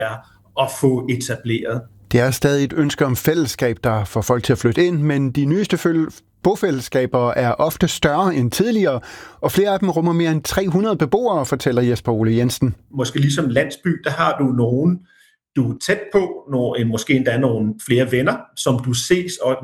at få etableret. Det er stadig et ønske om fællesskab, der får folk til at flytte ind, men de nyeste bofællesskaber er ofte større end tidligere, og flere af dem rummer mere end 300 beboere, fortæller Jesper Ole Jensen. Måske ligesom landsby, der har du nogen, du er tæt på, måske endda nogle flere venner, som du ses og